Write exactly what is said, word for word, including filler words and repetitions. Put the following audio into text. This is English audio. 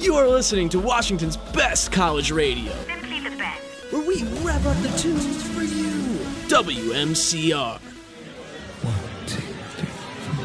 You are listening to Washington's best college radio. Simply the best. Where we rev up the tunes for you. W M C R.